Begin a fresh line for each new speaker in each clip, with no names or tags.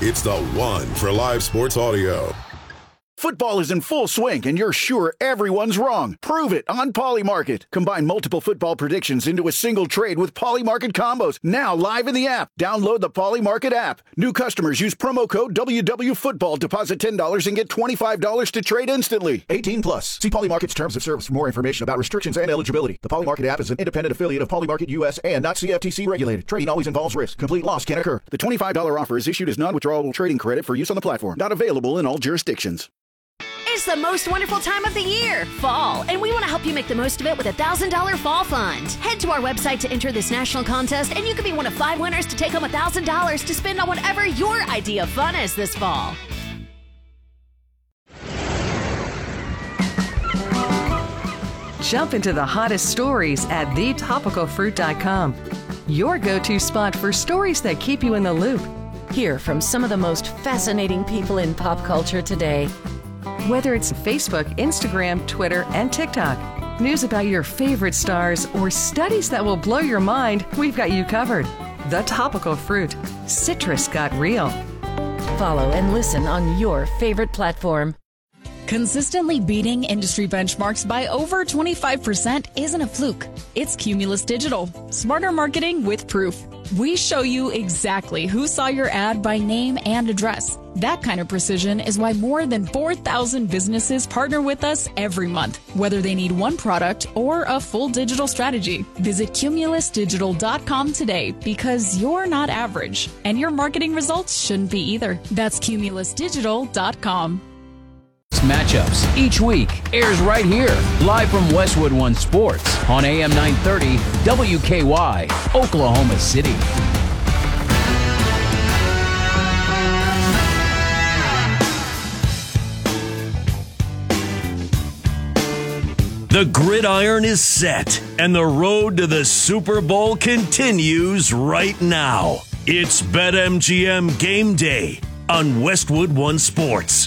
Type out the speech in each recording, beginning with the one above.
it's the one for live sports audio.
Football is in full swing, and you're sure everyone's wrong. Prove it on Polymarket. Combine multiple football predictions into a single trade with Polymarket combos. Now live in the app. Download the Polymarket app. New customers use promo code WWFootball. Deposit $10 and get $25 to trade instantly. 18 plus. See Polymarket's terms of service for more information about restrictions and eligibility. The Polymarket app is an independent affiliate of Polymarket US and not CFTC regulated. Trading always involves risk. Complete loss can occur. The $25 offer is issued as non-withdrawable trading credit for use on the platform. Not available in all jurisdictions.
It's the most wonderful time of the year, fall, and we want to help you make the most of it with a $1,000 fall fund. Head to our website to enter this national contest, and you could be one of 5 winners to take home $1,000 to spend on whatever your idea of fun is this fall.
Jump into the hottest stories at thetopicalfruit.com. Your go-to spot for stories that keep you in the loop.
Hear from some of the most fascinating people in pop culture today.
Whether it's Facebook, Instagram, Twitter, and TikTok, news about your favorite stars, or studies that will blow your mind, we've got you covered. The Topical Fruit. Citrus got real.
Follow and listen on your favorite platform.
Consistently beating industry benchmarks by over 25% isn't a fluke. It's Cumulus Digital. Smarter marketing with proof. We show you exactly who saw your ad by name and address. That kind of precision is why more than 4,000 businesses partner with us every month, whether they need one product or a full digital strategy. Visit cumulusdigital.com today because you're not average, and your marketing results shouldn't be either. That's cumulusdigital.com.
Matchups each week airs right here, live from Westwood One Sports on AM 930 WKY, Oklahoma City.
The gridiron is set, and the road to the Super Bowl continues right now. It's BetMGM Game Day on Westwood One Sports.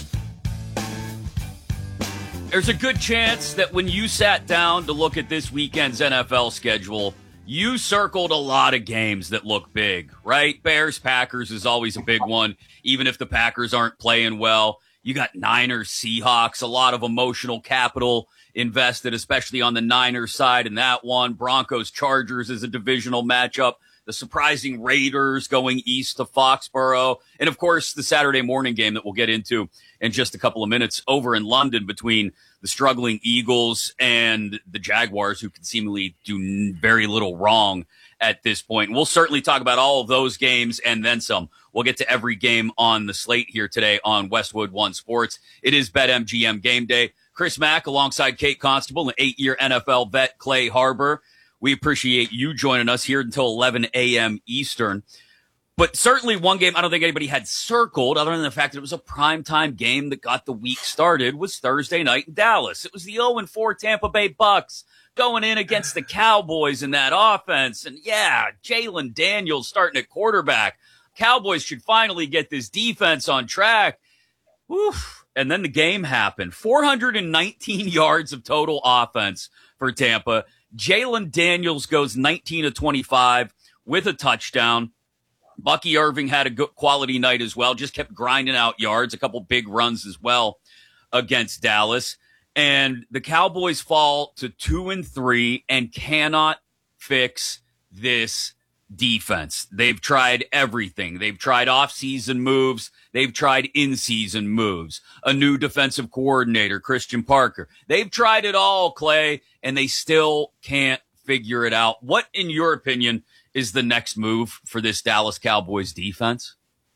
There's a good chance that when you sat down to look at this weekend's NFL schedule, you circled a lot of games that look big, right? Bears-Packers is always a big one, even if the Packers aren't playing well. You got Niners-Seahawks, a lot of emotional capital invested, especially on the Niners side in that one. Broncos-Chargers is a divisional matchup. The surprising Raiders going east to Foxborough. And, of course, the Saturday morning game that we'll get into in just a couple of minutes over in London between the struggling Eagles and the Jaguars, who can seemingly do very little wrong at this point. And we'll certainly talk about all of those games and then some. We'll get to every game on the slate here today on Westwood One Sports. It is BetMGM Game Day. Chris Mack alongside Kate Constable and 8-year NFL vet Clay Harbor. We appreciate you joining us here until 11 a.m. Eastern. But certainly one game I don't think anybody had circled, other than the fact that it was a primetime game that got the week started, was Thursday night in Dallas. It was the 0-4 Tampa Bay Bucks going in against the Cowboys in that offense. And yeah, Jalen Daniels starting at quarterback. Cowboys should finally get this defense on track. Oof. And then the game happened. 419 yards of total offense for Tampa. Jalen Daniels goes 19 of 25 with a touchdown. Bucky Irving had a good quality night as well, just kept grinding out yards, a couple big runs as well against Dallas. And the Cowboys fall to 2-3 and cannot fix this defense. They've tried everything. They've tried off-season moves. They've tried in-season moves. A new defensive coordinator, Christian Parker. They've tried it all, Clay, and they still can't figure it out. What, in your opinion, is the next move for this Dallas Cowboys defense?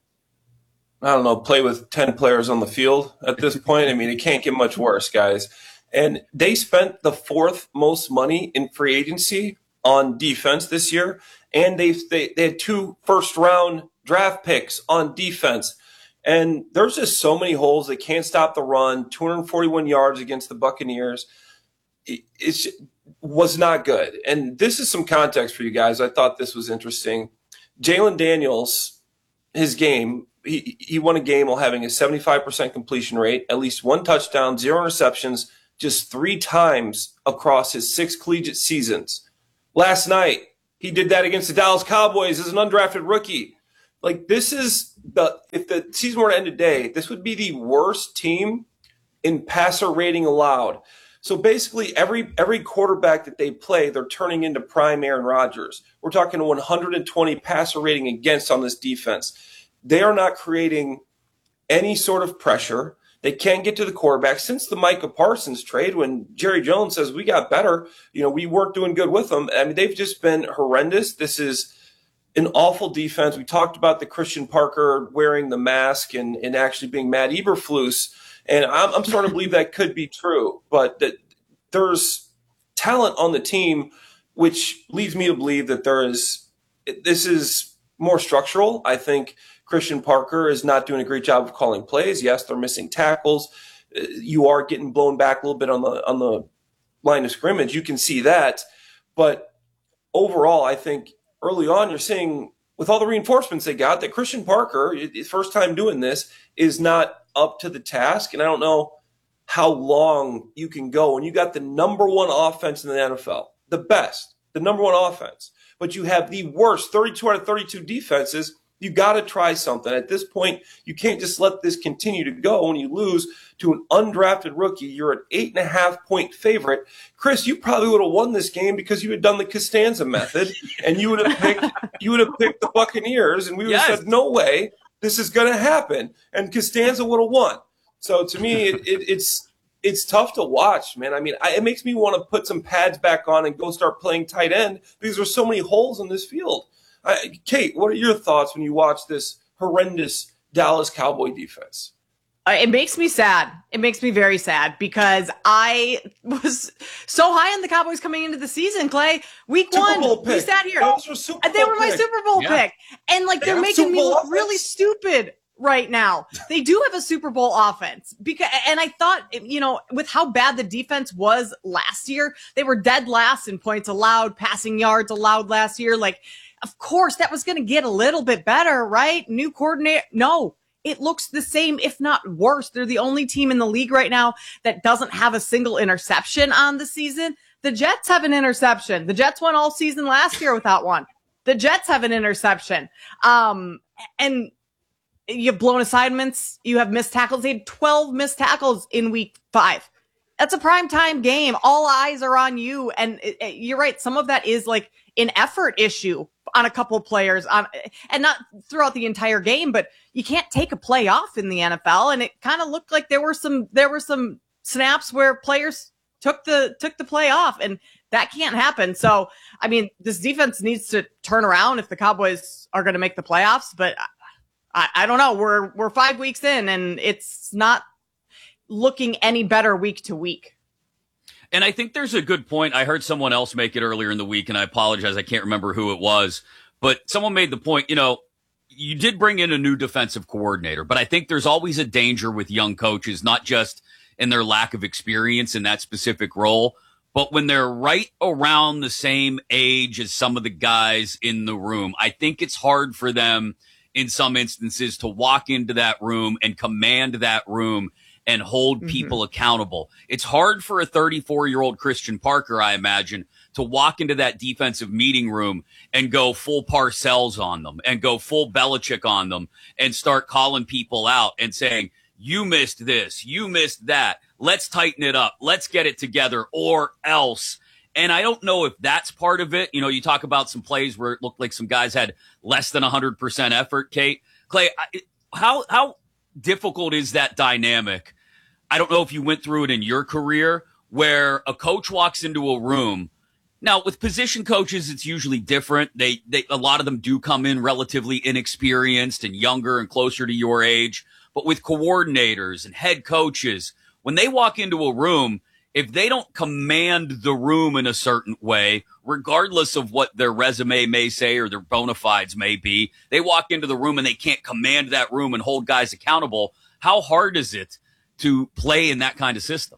I don't know, play with 10 players on the field at this point. I mean, it can't get much worse, guys. And they spent the 4th most money in free agency on defense this year, and they had 2 first-round draft picks on defense. And there's just so many holes. They can't stop the run. 241 yards against the Buccaneers. It was not good. And this is some context for you guys. I thought this was interesting. Jalen Daniels, his game, he won a game while having a 75% completion rate, at least 1 touchdown, 0 interceptions, just 3 times across his 6 collegiate seasons. Last night, he did that against the Dallas Cowboys as an undrafted rookie. Like, this is if the season were to end today, this would be the worst team in passer rating allowed. So basically, every quarterback that they play, they're turning into prime Aaron Rodgers. We're talking 120 passer rating against on this defense. They are not creating any sort of pressure. They can't get to the quarterback. Since the Micah Parsons trade, when Jerry Jones says we got better, we weren't doing good with them. I mean, they've just been horrendous. This is an awful defense. We talked about the Christian Parker wearing the mask and actually being Matt Eberflus. And I'm starting to believe that could be true, but that there's talent on the team, which leads me to believe that this is more structural. I think Christian Parker is not doing a great job of calling plays. Yes, they're missing tackles. You are getting blown back a little bit on the line of scrimmage. You can see that, but overall, I think early on you're seeing with all the reinforcements they got that Christian Parker, his first time doing this, is not up to the task. And I don't know how long you can go when you got the number one offense in the NFL, the best, the number one offense, but you have the worst 32 out of 32 defenses. You got to try something. At this point, you can't just let this continue to go. When you lose to an undrafted rookie, you're an 8.5-point favorite. Chris, you probably would have won this game because you had done the Costanza method, and you would have picked the Buccaneers, and we would have said, no way, this is going to happen. And Costanza would have won. So to me, it's tough to watch, man. I mean, it makes me want to put some pads back on and go start playing tight end because there's so many holes in this field. Kate, what are your thoughts when you watch this horrendous Dallas Cowboy defense?
It makes me sad. It makes me very sad because I was so high on the Cowboys coming into the season, Clay. Week one, we sat here. They were my Super Bowl pick. And they're making me look really stupid right now. They do have a Super Bowl offense and I thought, with how bad the defense was last year, they were dead last in points allowed, passing yards allowed last year. Of course, that was going to get a little bit better, right? New coordinator. No, it looks the same, if not worse. They're the only team in the league right now that doesn't have a single interception on the season. The Jets have an interception. The Jets won all season last year without one. The Jets have an interception. And you have blown assignments. You have missed tackles. They had 12 missed tackles in week 5. That's a primetime game. All eyes are on you. And you're right. Some of that is an effort issue on a couple of players and not throughout the entire game, but you can't take a play off in the NFL. And it kind of looked like there were some snaps where players took the play off, and that can't happen. So, I mean, this defense needs to turn around if the Cowboys are going to make the playoffs, but I don't know. We're 5 weeks in and it's not looking any better week to week.
And I think there's a good point. I heard someone else make it earlier in the week, and I apologize, I can't remember who it was, but someone made the point, you did bring in a new defensive coordinator, but I think there's always a danger with young coaches, not just in their lack of experience in that specific role, but when they're right around the same age as some of the guys in the room. I think it's hard for them in some instances to walk into that room and command that room and hold people accountable. It's hard for a 34-year-old Christian Parker, I imagine, to walk into that defensive meeting room and go full Parcells on them and go full Belichick on them and start calling people out and saying, you missed this, you missed that. Let's tighten it up. Let's get it together or else. And I don't know if that's part of it. You talk about some plays where it looked like some guys had less than 100% effort, Kate. Clay, how difficult is that dynamic? I don't know if you went through it in your career where a coach walks into a room. Now, with position coaches, it's usually different. A lot of them do come in relatively inexperienced and younger and closer to your age. But with coordinators and head coaches, when they walk into a room, if they don't command the room in a certain way, regardless of what their resume may say or their bona fides may be, they walk into the room and they can't command that room and hold guys accountable. How hard is it to play in that kind of system?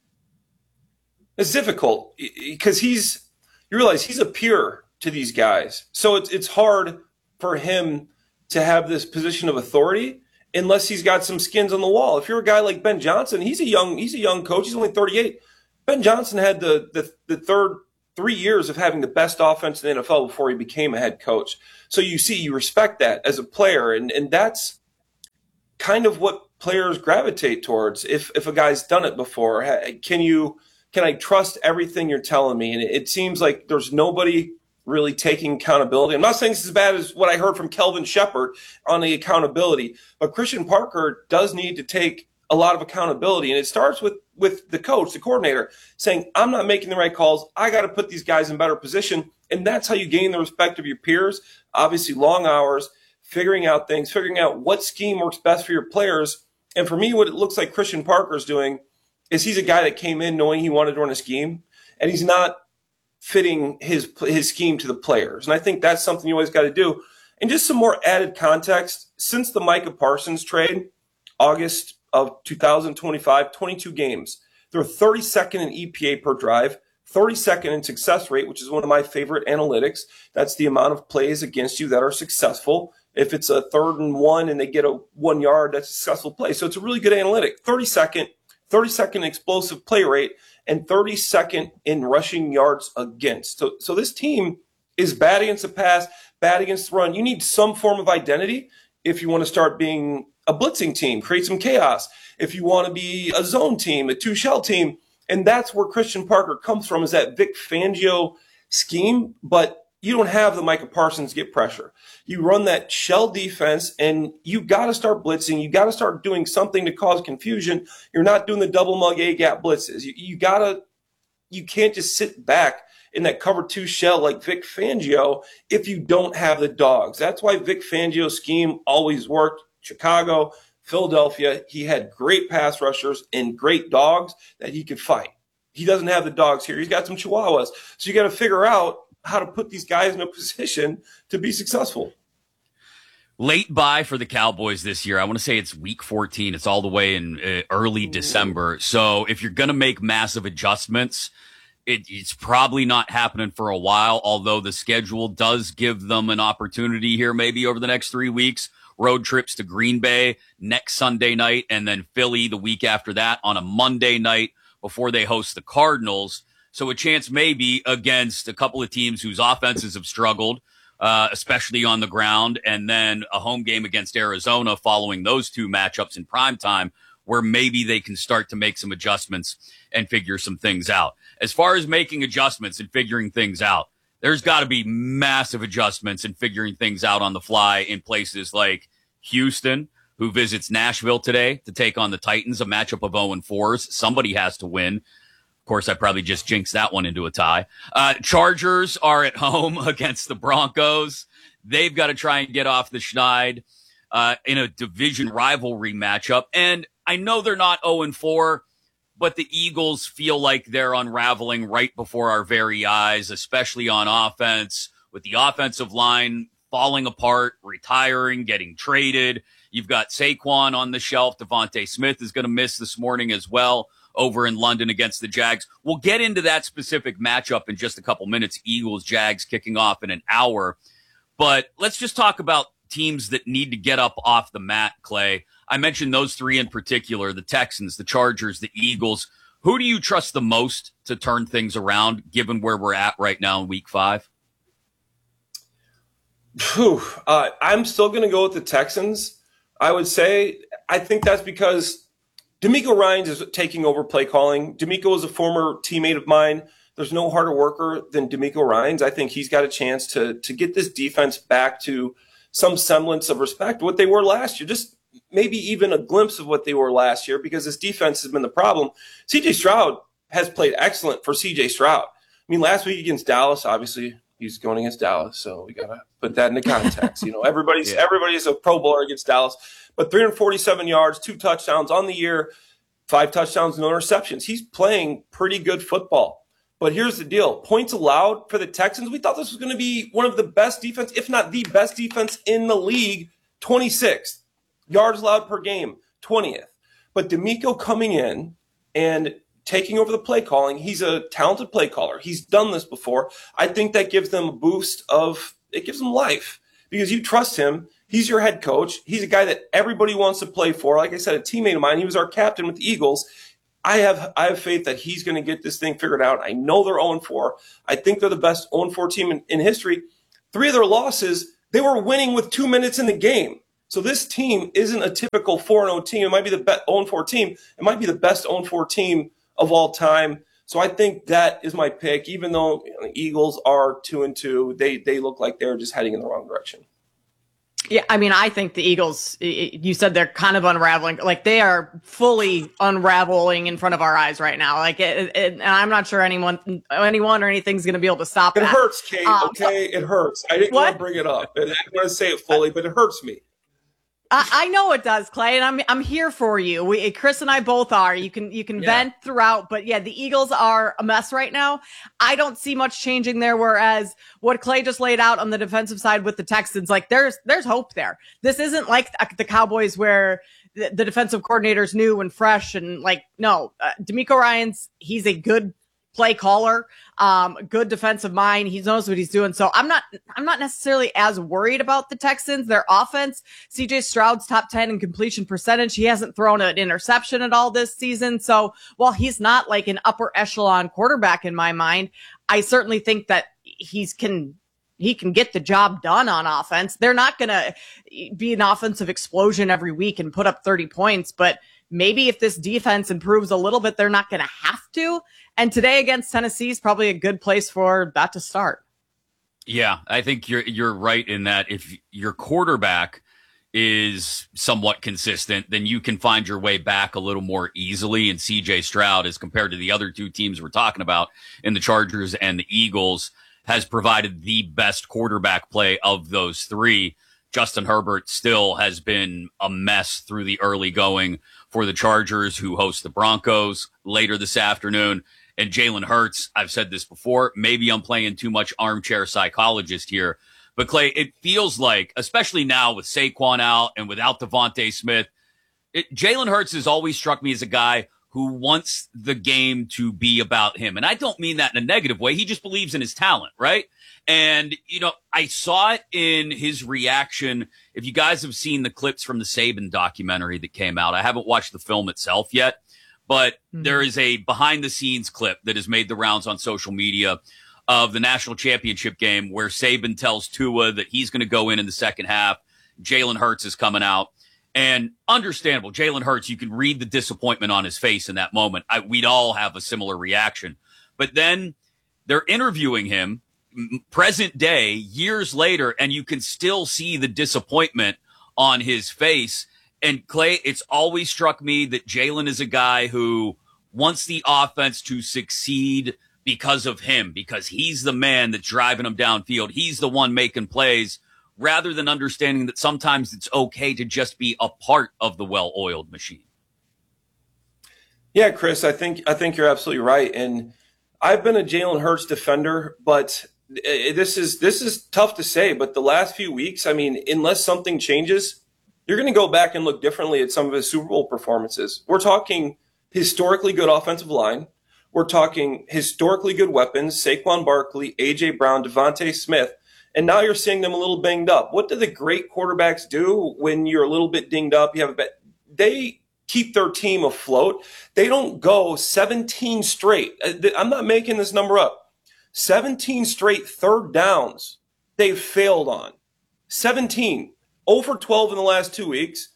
It's difficult because you realize he's a peer to these guys. So it's hard for him to have this position of authority unless he's got some skins on the wall. If you're a guy like Ben Johnson, he's a young coach. He's only 38. Ben Johnson had the third 3 years of having the best offense in the NFL before he became a head coach. So you respect that as a player, and that's kind of what players gravitate towards. If a guy's done it before, can I trust everything you're telling me? And it seems like there's nobody really taking accountability. I'm not saying this is as bad as what I heard from Kelvin Shepard on the accountability, but Christian Parker does need to take a lot of accountability. And it starts with the coach, the coordinator, saying, I'm not making the right calls. I got to put these guys in better position. And that's how you gain the respect of your peers. Obviously, long hours, figuring out things, figuring out what scheme works best for your players. And for me, what it looks like Christian Parker is doing is he's a guy that came in knowing he wanted to run a scheme, and he's not fitting his scheme to the players. And I think that's something you always got to do. And just some more added context, since the Micah Parsons trade, August of 2025, 22 games. They're 32nd in EPA per drive, 32nd in success rate, which is one of my favorite analytics. That's the amount of plays against you that are successful. If it's a 3rd and 1 and they get a 1 yard, that's a successful play. So it's a really good analytic. 32nd explosive play rate, and 32nd in rushing yards against. So this team is bad against the pass, bad against the run. You need some form of identity if you want to start being a blitzing team, create some chaos. If you want to be a zone team, a 2-shell team. And that's where Christian Parker comes from, is that Vic Fangio scheme, but you don't have the Micah Parsons get pressure. You run that shell defense, and you got to start blitzing. You got to start doing something to cause confusion. You're not doing the double mug A-gap blitzes. You can't just sit back in that cover 2 shell like Vic Fangio if you don't have the dogs. That's why Vic Fangio's scheme always worked. Chicago, Philadelphia, he had great pass rushers and great dogs that he could fight. He doesn't have the dogs here. He's got some chihuahuas. So you got to figure out how to put these guys in a position to be successful.
Late buy for the Cowboys this year. I want to say it's week 14. It's all the way in early December. So if you're going to make massive adjustments, it's probably not happening for a while, although the schedule does give them an opportunity here maybe over the next 3 weeks. Road trips to Green Bay next Sunday night, and then Philly the week after that on a Monday night before they host the Cardinals. So a chance maybe against a couple of teams whose offenses have struggled, especially on the ground, and then a home game against Arizona following those 2 matchups in primetime, where maybe they can start to make some adjustments and figure some things out. As far as making adjustments and figuring things out, there's got to be massive adjustments and figuring things out on the fly in places like Houston, who visits Nashville today to take on the Titans, a matchup of 0-4s. Somebody has to win. Of course, I probably just jinxed that one into a tie. Chargers are at home against the Broncos. They've got to try and get off the schneid in a division rivalry matchup. And I know they're not 0-4, but the Eagles feel like they're unraveling right before our very eyes, especially on offense, with the offensive line falling apart, retiring, getting traded. You've got Saquon on the shelf. Devontae Smith is going to miss this morning as well over in London against the Jags. We'll get into that specific matchup in just a couple minutes. Eagles, Jags kicking off in an hour. But let's just talk about teams that need to get up off the mat, Clay. I mentioned those 3 in particular, the Texans, the Chargers, the Eagles. Who do you trust the most to turn things around, given where we're at right now in week 5?
I'm still going to go with the Texans. I would say, I think that's because DeMeco Ryans is taking over play calling. DeMeco is a former teammate of mine. There's no harder worker than DeMeco Ryans. I think he's got a chance to get this defense back to some semblance of respect, what they were last year, just maybe even a glimpse of what they were last year, because this defense has been the problem. C.J. Stroud has played excellent for C.J. Stroud. I mean, last week against Dallas, obviously he's going against Dallas, so we got to put that into context. Everybody's a Pro Bowler against Dallas, but 347 yards, 2 touchdowns on the year, 5 touchdowns, no interceptions. He's playing pretty good football. But here's the deal. Points allowed for the Texans, we thought this was going to be one of the best defense, if not the best defense in the league, 26th. Yards allowed per game, 20th. But DeMeco coming in and taking over the play calling, he's a talented play caller. He's done this before. I think that gives them a boost it gives them life because you trust him. He's your head coach. He's a guy that everybody wants to play for. Like I said, a teammate of mine, he was our captain with the Eagles. I have faith that he's going to get this thing figured out. I know they're 0-4. I think they're the best 0-4 team in history. 3 of their losses, they were winning with 2 minutes in the game. So this team isn't a typical 4-0 team. It might be the best 0-4 team. It might be the best 0-4 team of all time. So I think that is my pick, even though the Eagles are 2-2. They look like they're just heading in the wrong direction.
Yeah, I mean, I think the Eagles, you said they're kind of unraveling. Like, they are fully unraveling in front of our eyes right now. Like, and I'm not sure anyone or anything's going to be able to stop
it.
It
hurts, Kate, okay? It hurts. I didn't want to bring it up. I didn't want to say it fully, but it hurts me.
I know it does, Clay, and I'm here for you. Chris and I both are. You can vent throughout, but yeah, the Eagles are a mess right now. I don't see much changing there. Whereas what Clay just laid out on the defensive side with the Texans, like there's hope there. This isn't like the Cowboys where the defensive coordinator's new and fresh and like no, DeMeco Ryans, he's a good play caller, good defensive mind. He knows what he's doing. So I'm not necessarily as worried about the Texans. Their offense, CJ Stroud's top 10 in completion percentage. He hasn't thrown an interception at all this season. So while he's not like an upper echelon quarterback in my mind, I certainly think that he can get the job done on offense. They're not going to be an offensive explosion every week and put up 30 points, but maybe if this defense improves a little bit, they're not going to have to. And today against Tennessee is probably a good place for that to start.
Yeah, I think you're right in that if your quarterback is somewhat consistent, then you can find your way back a little more easily. And CJ Stroud, as compared to the other two teams we're talking about in the Chargers and the Eagles, has provided the best quarterback play of those three. Justin Herbert still has been a mess through the early going for the Chargers, who host the Broncos later this afternoon. And Jalen Hurts, I've said this before, maybe I'm playing too much armchair psychologist here, but Clay, it feels like, especially now with Saquon out and without Devontae Smith, Jalen Hurts has always struck me as a guy who wants the game to be about him. And I don't mean that in a negative way. He just believes in his talent, right? And, I saw it in his reaction. If you guys have seen the clips from the Saban documentary that came out, I haven't watched the film itself yet, but there is a behind the scenes clip that has made the rounds on social media of the national championship game where Saban tells Tua that he's going to go in the second half. Jalen Hurts is coming out. And understandable, Jalen Hurts, you can read the disappointment on his face in that moment. We'd all have a similar reaction. But then they're interviewing him present day, years later, and you can still see the disappointment on his face. And Clay, it's always struck me that Jalen is a guy who wants the offense to succeed because of him, because he's the man that's driving them downfield. He's the one making plays, rather than understanding that sometimes it's okay to just be a part of the well-oiled machine.
Yeah, Chris, I think you're absolutely right. And I've been a Jalen Hurts defender, but this is tough to say. But the last few weeks, I mean, unless something changes, you're going to go back and look differently at some of his Super Bowl performances. We're talking historically good offensive line. We're talking historically good weapons, Saquon Barkley, A.J. Brown, Devontae Smith. And now you're seeing them a little banged up. What do the great quarterbacks do when you're a little bit dinged up? They keep their team afloat. They don't go 17 straight. I'm not making this number up. 17 straight third downs they've failed on. 17. Over 12 in the last 2 weeks.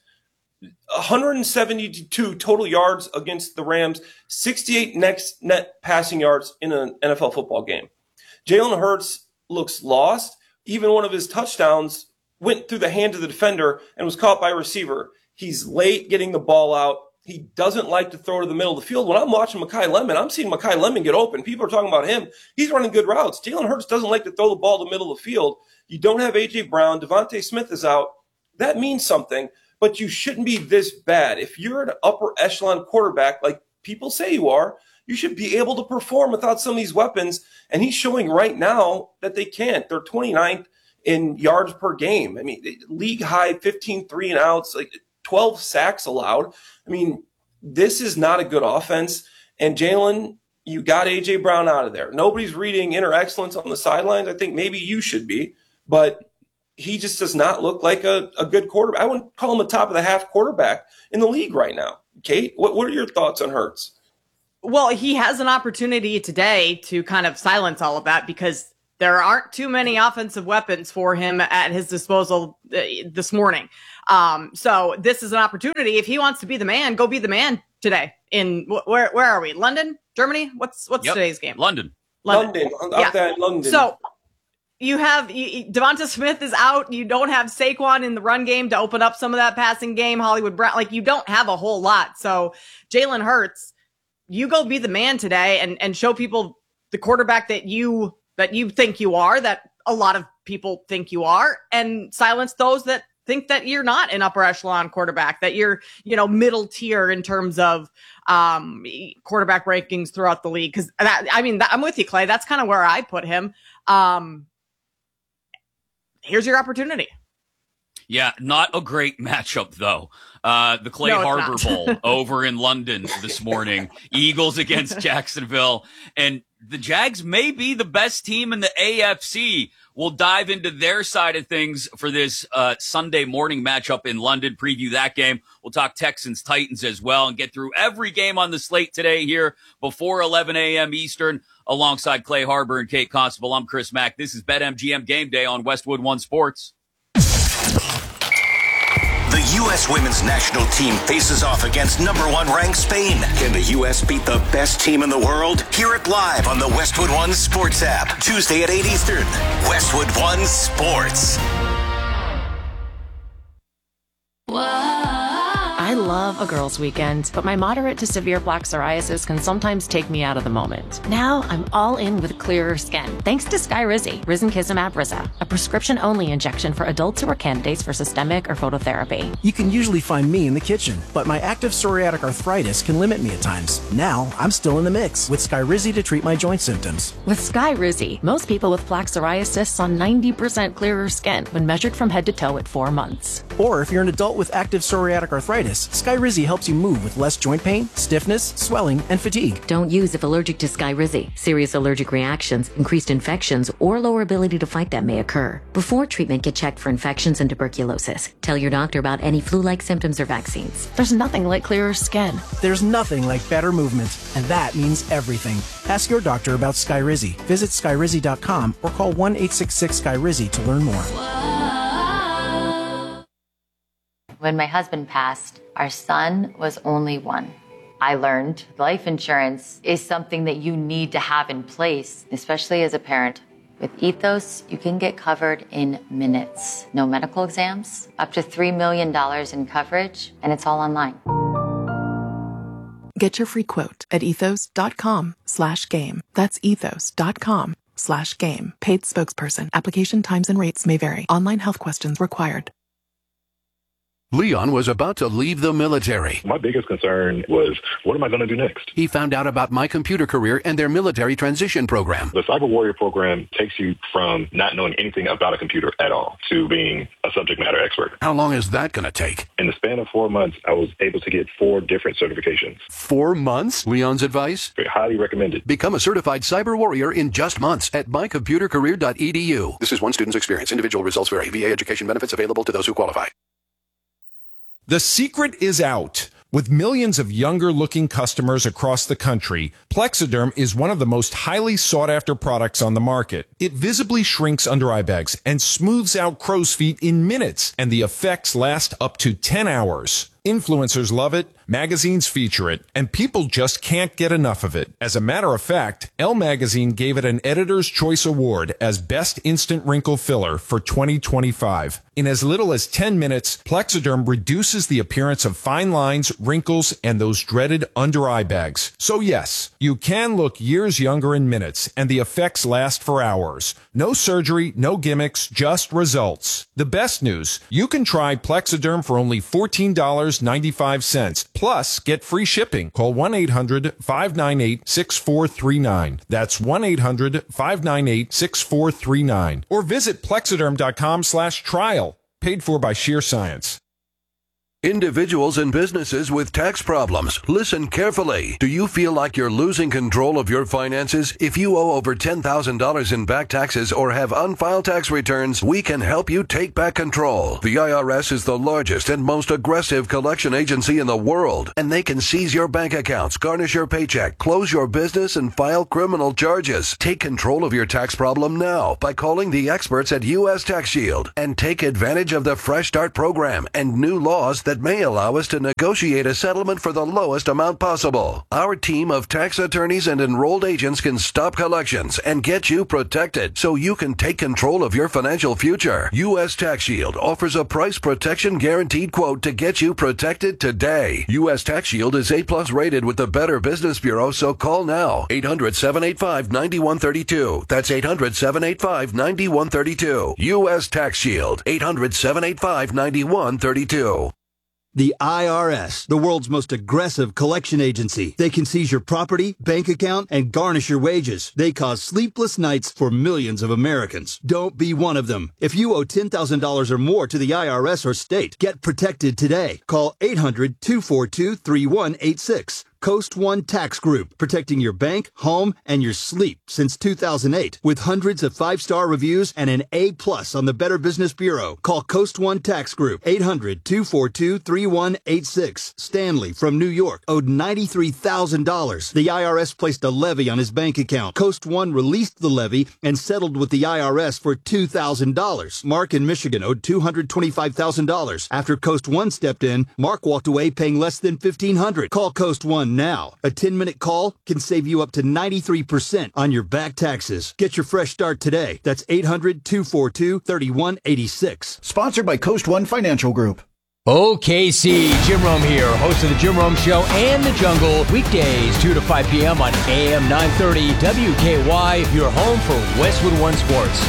172 total yards against the Rams. 68 net passing yards in an NFL football game. Jalen Hurts looks lost. Even one of his touchdowns went through the hand of the defender and was caught by a receiver. He's late getting the ball out. He doesn't like to throw to the middle of the field. When I'm watching Mekhi Lemon, I'm seeing Mekhi Lemon get open. People are talking about him. He's running good routes. Jalen Hurts doesn't like to throw the ball to the middle of the field. You don't have A.J. Brown. Devontae Smith is out. That means something, but you shouldn't be this bad. If you're an upper echelon quarterback, like people say you are, you should be able to perform without some of these weapons. And he's showing right now that they can't. They're 29th in yards per game. I mean, league high 15 3 and outs, like 12 sacks allowed. I mean, this is not a good offense. And Jalen, you got A.J. Brown out of there. Nobody's reading inner excellence on the sidelines. I think maybe you should be, but he just does not look like a good quarterback. I wouldn't call him a top of the half quarterback in the league right now. Kate, what are your thoughts on Hurts?
Well, he has an opportunity today to kind of silence all of that because there aren't too many offensive weapons for him at his disposal this morning. So this is an opportunity. If he wants to be the man, go be the man today. In where are we? London, Germany? What's today's game?
London.
Up there in London.
So you have Devonta Smith is out. You don't have Saquon in the run game to open up some of that passing game. Hollywood Brown, like you don't have a whole lot. So Jalen Hurts, you go be the man today and show people the quarterback that you think you are, that a lot of people think you are, and silence those that think that you're not an upper echelon quarterback, that you're, middle tier in terms of quarterback rankings throughout the league. Cause I'm with you, Clay. That's kind of where I put him. Here's your opportunity.
Yeah, not a great matchup, though. The Clay Harbor Bowl over in London this morning. Eagles against Jacksonville. And the Jags may be the best team in the AFC. We'll dive into their side of things for this Sunday morning matchup in London, preview that game. We'll talk Texans-Titans as well and get through every game on the slate today here before 11 a.m. Eastern. Alongside Clay Harbor and Kate Constable, I'm Chris Mack. This is BetMGM Game Day on Westwood One Sports.
The U.S. women's national team faces off against number 1 ranked Spain. Can the U.S. beat the best team in the world? Hear it live on the Westwood One Sports app. Tuesday at 8 Eastern. Westwood One Sports.
I love a girls' weekend, but my moderate to severe plaque psoriasis can sometimes take me out of the moment. Now I'm all in with clearer skin, thanks to Skyrizi, Risankizumab Riza, a prescription-only injection for adults who are candidates for systemic or phototherapy.
You can usually find me in the kitchen, but my active psoriatic arthritis can limit me at times. Now I'm still in the mix with Skyrizi to treat my joint symptoms.
With Skyrizi, most people with plaque psoriasis saw 90% clearer skin when measured from head to toe at 4 months.
Or if you're an adult with active psoriatic arthritis, Skyrizi helps you move with less joint pain, stiffness, swelling, and fatigue.
Don't use if allergic to Skyrizi. Serious allergic reactions, increased infections, or lower ability to fight them may occur. Before treatment, get checked for infections and tuberculosis. Tell your doctor about any flu-like symptoms or vaccines.
There's nothing like clearer skin.
There's nothing like better movement, and that means everything. Ask your doctor about Skyrizi. Visit Skyrizi.com or call 1-866-SKYRIZI to learn more.
When my husband passed, our son was only 1. I learned life insurance is something that you need to have in place, especially as a parent. With Ethos, you can get covered in minutes. No medical exams, up to $3 million in coverage, and it's all online.
Get your free quote at ethos.com/game. That's ethos.com/game. Paid spokesperson. Application times and rates may vary. Online health questions required.
Leon was about to leave the military.
My biggest concern was, what am I going to do next?
He found out about My Computer Career and their military transition program.
The Cyber Warrior program takes you from not knowing anything about a computer at all to being a subject matter expert.
How long is that going to take?
In the span of 4 months, I was able to get 4 different certifications.
4 months? Leon's advice?
Very highly recommended.
Become a certified Cyber Warrior in just months at mycomputercareer.edu. This is one student's experience. Individual results vary. VA education benefits available to those who qualify.
The secret is out. With millions of younger-looking customers across the country, Plexiderm is one of the most highly sought-after products on the market. It visibly shrinks under eye bags and smooths out crow's feet in minutes, and the effects last up to 10 hours. Influencers love it, magazines feature it, and people just can't get enough of it. As a matter of fact, Elle Magazine gave it an Editor's Choice Award as Best Instant Wrinkle Filler for 2025. In as little as 10 minutes, Plexiderm reduces the appearance of fine lines, wrinkles, and those dreaded under-eye bags. So yes, you can look years younger in minutes, and the effects last for hours. No surgery, no gimmicks, just results. The best news, you can try Plexiderm for only $14.95. Plus, get free shipping. Call 1-800-598-6439. That's 1-800-598-6439. Or visit Plexiderm.com/trial. Paid for by Sheer Science.
Individuals and businesses with tax problems, listen carefully. Do you feel like you're losing control of your finances? If you owe over $10,000 in back taxes or have unfiled tax returns, we can help you take back control. The IRS is the largest and most aggressive collection agency in the world, and they can seize your bank accounts, garnish your paycheck, close your business, and file criminal charges. Take control of your tax problem now by calling the experts at U.S. Tax Shield and take advantage of the Fresh Start program and new laws that may allow us to negotiate a settlement for the lowest amount possible. Our team of tax attorneys and enrolled agents can stop collections and get you protected so you can take control of your financial future. U.S. Tax Shield offers a price protection guaranteed quote to get you protected today. U.S. Tax Shield is A+ rated with the Better Business Bureau, so call now. 800-785-9132. That's 800-785-9132. U.S. Tax Shield. 800-785-9132.
The IRS, the world's most aggressive collection agency. They can seize your property, bank account, and garnish your wages. They cause sleepless nights for millions of Americans. Don't be one of them. If you owe $10,000 or more to the IRS or state, get protected today. Call 800-242-3186. Coast One Tax Group, protecting your bank, home, and your sleep since 2008. With hundreds of 5-star reviews and an A+ on the Better Business Bureau. Call Coast One Tax Group, 800-242-3186. Stanley from New York owed $93,000. The IRS placed a levy on his bank account. Coast One released the levy and settled with the IRS for $2,000. Mark in Michigan owed $225,000. After Coast One stepped in, Mark walked away paying less than $1,500. Call Coast One now. A 10-minute call can save you up to 93% on your back taxes. Get your fresh start today. That's 800-242-3186.
Sponsored by Coast One Financial Group.
OKC, Jim Rome here, host of The Jim Rome Show and The Jungle, weekdays 2 to 5 p.m. on AM 930 WKY, your home for Westwood One Sports.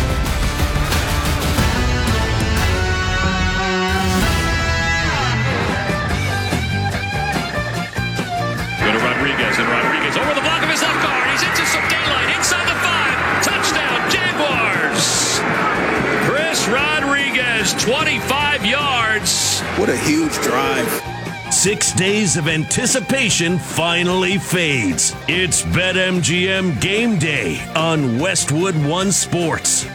And Rodriguez over the block of his left guard. He's into some daylight inside the 5. Touchdown, Jaguars. Chris Rodriguez, 25 yards.
What a huge drive.
6 days of anticipation finally fades. It's BetMGM Game Day on Westwood One Sports.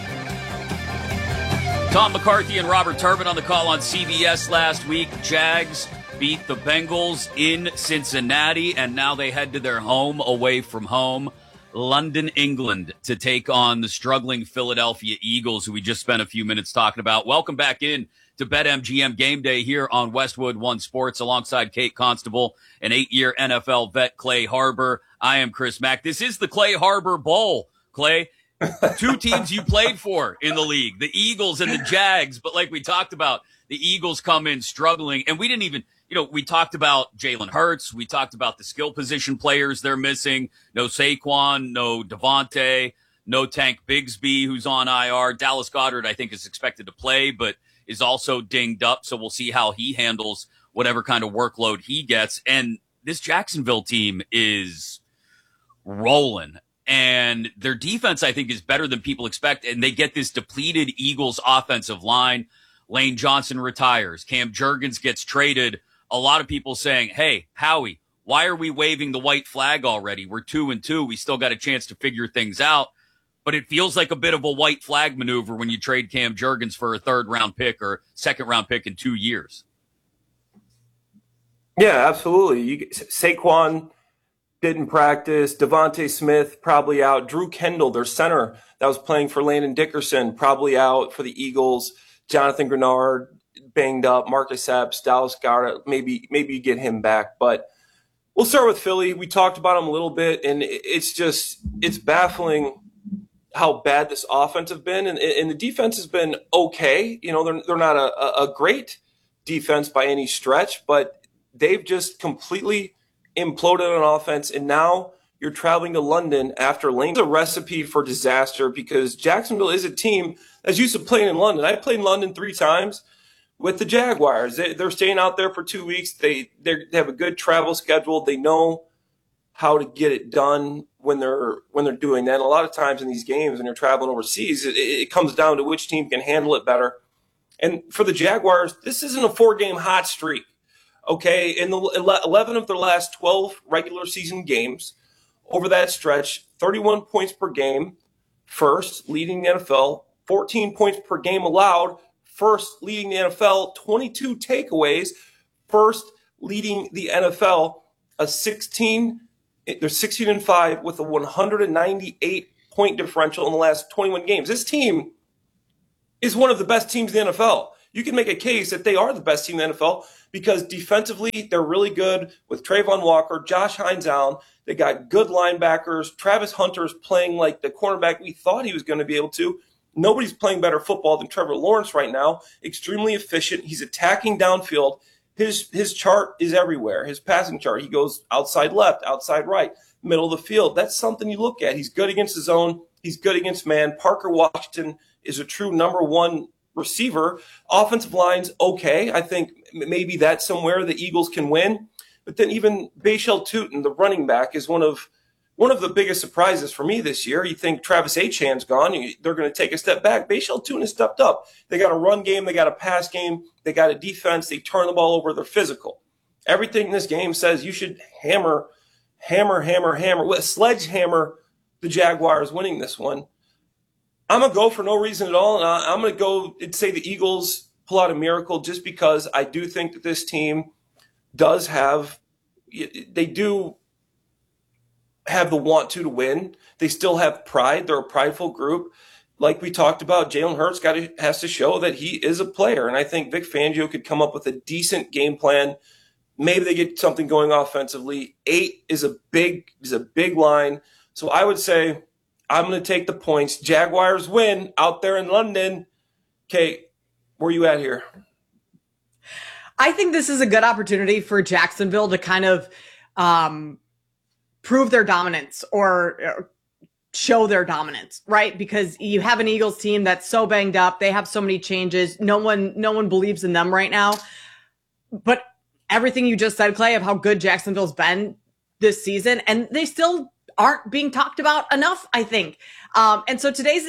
Tom McCarthy and Robert Turbin on the call on CBS last week. Jags beat the Bengals in Cincinnati, and now they head to their home away from home, London, England, to take on the struggling Philadelphia Eagles, who we just spent a few minutes talking about. Welcome back in to BetMGM Game Day here on Westwood One Sports alongside Kate Constable and 8-year NFL vet Clay Harbor. I am Chris Mack. This is the Clay Harbor Bowl, Clay. 2 teams you played for in the league, the Eagles and the Jags, but like we talked about, the Eagles come in struggling, and we didn't even... we talked about Jalen Hurts. We talked about the skill position players they're missing. No Saquon, no Devontae, no Tank Bigsby, who's on IR. Dallas Goedert, I think, is expected to play, but is also dinged up. So we'll see how he handles whatever kind of workload he gets. And this Jacksonville team is rolling. And their defense, I think, is better than people expect. And they get this depleted Eagles offensive line. Lane Johnson retires. Cam Jurgens gets traded. A lot of people saying, hey, Howie, why are we waving the white flag already? We're 2-2. We still got a chance to figure things out. But it feels like a bit of a white flag maneuver when you trade Cam Jurgens for a 3rd-round pick or 2nd-round pick in 2 years.
Yeah, absolutely. Saquon didn't practice. Devontae Smith probably out. Drew Kendall, their center that was playing for Landon Dickerson, probably out for the Eagles. Jonathan Grenard, banged up. Marcus Epps, Dallas Goedert, maybe you get him back. But we'll start with Philly. We talked about them a little bit, and it's baffling how bad this offense has been. And the defense has been okay. They're not a great defense by any stretch, but they've just completely imploded on offense. And now you're traveling to London after Lane. It's a recipe for disaster because Jacksonville is a team that's used to playing in London. I played in London 3 times. With the Jaguars, they're staying out there for 2 weeks. They have a good travel schedule. They know how to get it done when they're doing that. And a lot of times in these games, when you're traveling overseas, it comes down to which team can handle it better. And for the Jaguars, this isn't a 4-game hot streak. Okay, in the 11 of their last 12 regular season games, over that stretch, 31 points per game, first, leading the NFL, 14 points per game allowed, first, leading the NFL, 22 takeaways, first, leading the NFL, they're 16-5 with a 198-point differential in the last 21 games. This team is one of the best teams in the NFL. You can make a case that they are the best team in the NFL because defensively, they're really good with Trayvon Walker, Josh Hines Allen. They got good linebackers. Travis Hunter's playing like the cornerback we thought he was going to be able to. Nobody's playing better football than Trevor Lawrence right now. Extremely efficient. He's attacking downfield. His chart is everywhere. His passing chart. He goes outside left, outside right, middle of the field. That's something you look at. He's good against the zone. He's good against man. Parker Washington is a true number one receiver. Offensive line's okay. I think maybe that's somewhere the Eagles can win. But then even Bashal Tutin, the running back, is one of the biggest surprises for me this year. You think Travis Achan's gone, they're going to take a step back. Bashal Tutin has stepped up. They got a run game, they got a pass game, they got a defense, they turn the ball over, they're physical. Everything in this game says you should hammer, with sledgehammer the Jaguars winning this one. I'm going to go for no reason at all, and I'm going to go and say the Eagles pull out a miracle just because I do think that this team does have the want to win. They still have pride. They're a prideful group. Like we talked about, Jalen Hurts has to show that he is a player, and I think Vic Fangio could come up with a decent game plan. Maybe they get something going offensively. 8 is a big line, so I would say I'm going to take the points. Jaguars win out there in London. Okay, where are you at here?
I think this is a good opportunity for Jacksonville to kind of prove their dominance or show their dominance, right? Because you have an Eagles team that's so banged up. They have so many changes. No one believes in them right now. But everything you just said, Clay, of how good Jacksonville's been this season, and they still aren't being talked about enough, I think. And so today's,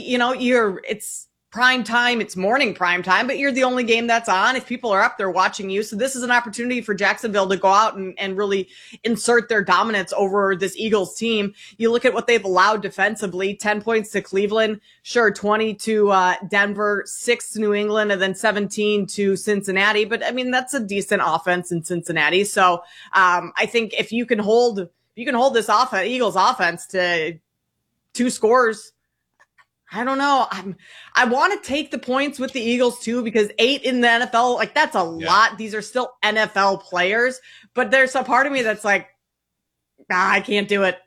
it's prime time, it's morning prime time, but you're the only game that's on. If people are up, they're watching you. So this is an opportunity for Jacksonville to go out and really insert their dominance over this Eagles team. You look at what they've allowed defensively, 10 points to Cleveland, sure, 20 to Denver, 6 to New England, and then 17 to Cincinnati. But I mean, that's a decent offense in Cincinnati. So I think if you can hold this Eagles offense to 2 scores, I don't know. I want to take the points with the Eagles too, because 8 in the NFL, like that's a lot. These are still NFL players, but there's a part of me that's like, I can't do it.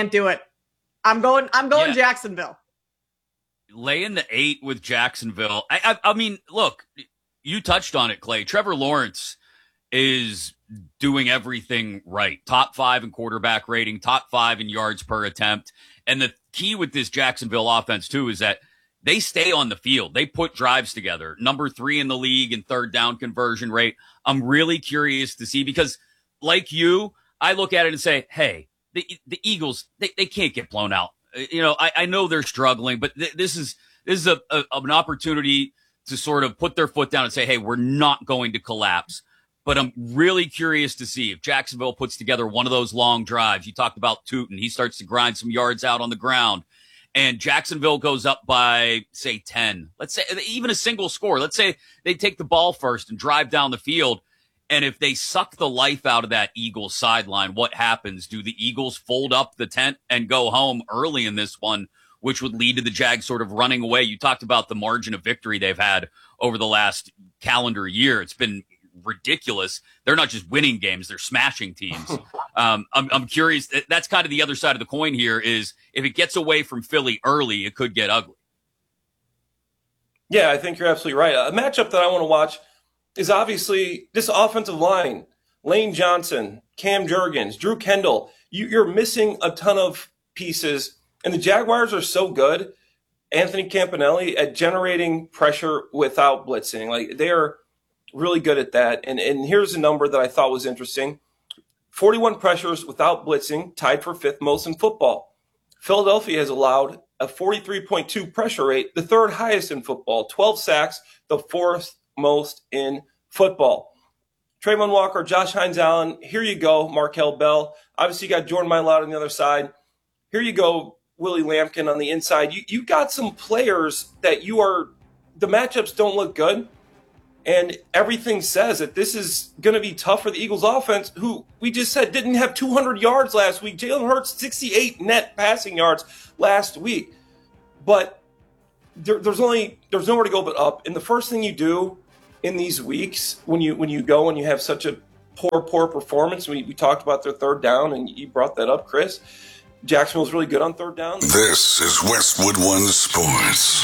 I'm going Jacksonville.
Laying the 8 with Jacksonville. I mean, look, you touched on it, Clay. Trevor Lawrence is doing everything right. Top 5 in quarterback rating, top 5 in yards per attempt. And the key with this Jacksonville offense, too, is that they stay on the field. They put drives together. Number 3 in the league in third down conversion rate. I'm really curious to see because, like you, I look at it and say, hey, the Eagles, they can't get blown out. I know they're struggling, but this is an opportunity to sort of put their foot down and say, hey, we're not going to collapse. But I'm really curious to see if Jacksonville puts together one of those long drives. You talked about Tutin. He starts to grind some yards out on the ground. And Jacksonville goes up by, say, 10. Let's say even a single score. Let's say they take the ball first and drive down the field. And if they suck the life out of that Eagles sideline, what happens? Do the Eagles fold up the tent and go home early in this one, which would lead to the Jags sort of running away? You talked about the margin of victory they've had over the last calendar year. It's been ridiculous. They're not just winning games, they're smashing teams. I'm curious. That's kind of the other side of the coin here is if it gets away from Philly early, it could get ugly.
Yeah, I think you're absolutely right. A matchup that I want to watch is obviously this offensive line. Lane Johnson, Cam Jurgens, Drew Kendall. You're missing a ton of pieces, and the Jaguars are so good, Anthony Campanelli, at generating pressure without blitzing. Like, they are really good at that. And here's a number that I thought was interesting. 41 pressures without blitzing, tied for 5th most in football. Philadelphia has allowed a 43.2 pressure rate, the third highest in football. 12 sacks, the fourth most in football. Trayvon Walker, Josh Hines-Allen, here you go, Markel Bell. Obviously, you got Jordan Mailata on the other side. Here you go, Willie Lampkin on the inside. You got some players that the matchups don't look good, and everything says that this is going to be tough for the Eagles offense, who we just said didn't have 200 yards last week. Jalen Hurts, 68 net passing yards last week. But there's nowhere to go but up. And the first thing you do in these weeks when you go and you have such a poor performance, we talked about their third down, and you brought that up, Chris. Jacksonville's really good on third down.
This is Westwood One Sports.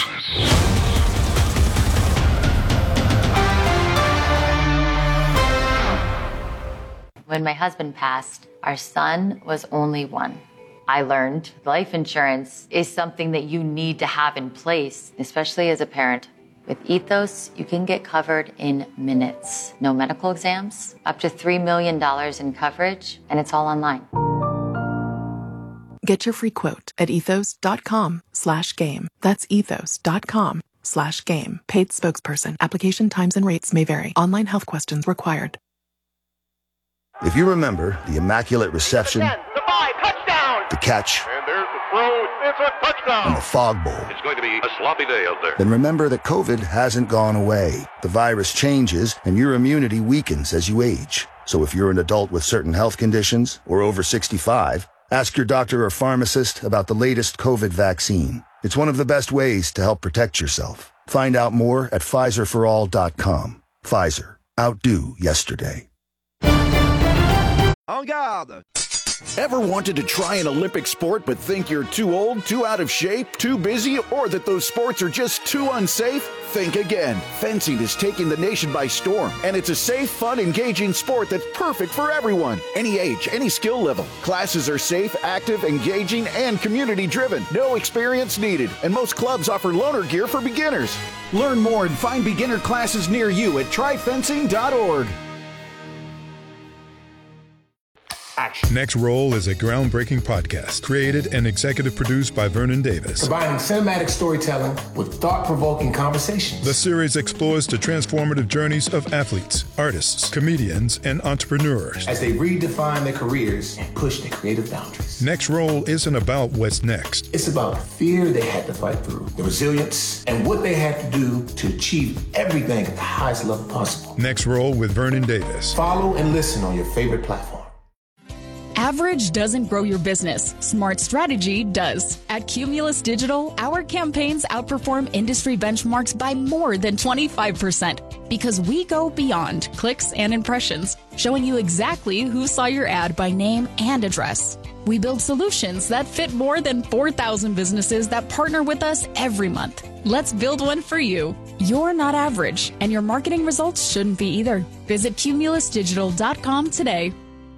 When my husband passed, our son was only one. I learned life insurance is something that you need to have in place, especially as a parent. With Ethos, you can get covered in minutes. No medical exams, up to $3 million in coverage, and it's all online.
Get your free quote at ethos.com/game. That's ethos.com/game. Paid spokesperson. Application times and rates may vary. Online health questions required.
If you remember the Immaculate Reception, the catch,
and there's the throw, it's a touchdown,
and the fog bowl,
it's going to be a sloppy day out there.
Then remember that COVID hasn't gone away. The virus changes, and your immunity weakens as you age. So if you're an adult with certain health conditions or over 65, ask your doctor or pharmacist about the latest COVID vaccine. It's one of the best ways to help protect yourself. Find out more at PfizerForAll.com. Pfizer. Outdo yesterday.
En garde! Ever wanted to try an Olympic sport but think you're too old, too out of shape, too busy, or that those sports are just too unsafe? Think again. Fencing is taking the nation by storm, and it's a safe, fun, engaging sport that's perfect for everyone. Any age, any skill level. Classes are safe, active, engaging, and community-driven. No experience needed, and most clubs offer loaner gear for beginners. Learn more and find beginner classes near you at tryfencing.org.
Next Roll is a groundbreaking podcast created and executive produced by Vernon Davis.
Combining cinematic storytelling with thought-provoking conversations.
The series explores the transformative journeys of athletes, artists, comedians, and entrepreneurs
as they redefine their careers and push their creative boundaries.
Next Roll isn't about what's next.
It's about the fear they had to fight through, the resilience, and what they had to do to achieve everything at the highest level possible.
Next Roll with Vernon Davis.
Follow and listen on your favorite platform.
Average doesn't grow your business. Smart strategy does. At Cumulus Digital, our campaigns outperform industry benchmarks by more than 25% because we go beyond clicks and impressions, showing you exactly who saw your ad by name and address. We build solutions that fit more than 4,000 businesses that partner with us every month. Let's build one for you. You're not average, and your marketing results shouldn't be either. Visit cumulusdigital.com today.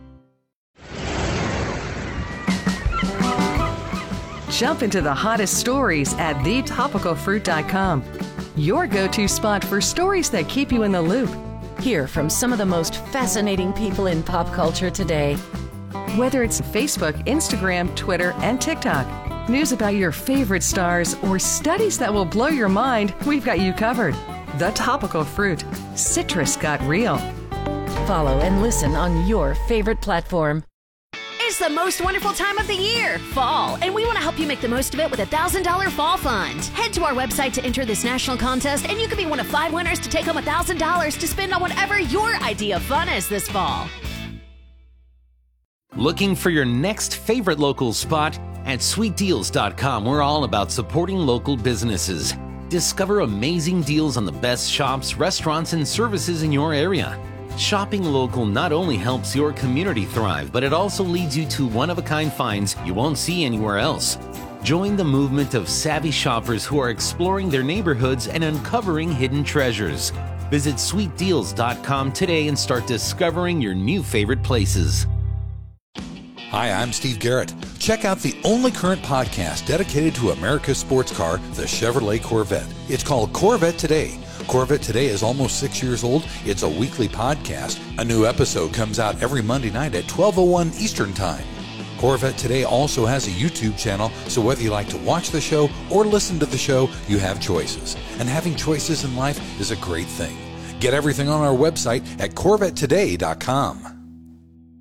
Jump into the hottest stories at thetopicalfruit.com. Your go-to spot for stories that keep you in the loop.
Hear from some of the most fascinating people in pop culture today.
Whether it's Facebook, Instagram, Twitter, and TikTok, news about your favorite stars, or studies that will blow your mind, we've got you covered. The Topical Fruit. Citrus got real.
Follow and listen on your favorite platform.
It's the most wonderful time of the year, fall, and we want to help you make the most of it with a $1,000 fall fund. Head to our website to enter this national contest, and you could be one of 5 winners to take home $1,000 to spend on whatever your idea of fun is this fall.
Looking for your next favorite local spot? At sweetdeals.com, we're all about supporting local businesses. Discover amazing deals on the best shops, restaurants, and services in your area. Shopping local not only helps your community thrive, but it also leads you to one-of-a-kind finds you won't see anywhere else. Join the movement of savvy shoppers who are exploring their neighborhoods and uncovering hidden treasures. Visit sweetdeals.com today and start discovering your new favorite places.
Hi, I'm Steve Garrett. Check out the only current podcast dedicated to America's sports car, the Chevrolet Corvette. It's called Corvette Today. Corvette Today is almost 6 years old. It's a weekly podcast. A new episode comes out every Monday night at 12:01 Eastern Time. Corvette Today also has a YouTube channel, so whether you like to watch the show or listen to the show, you have choices. And having choices in life is a great thing. Get everything on our website at CorvetteToday.com.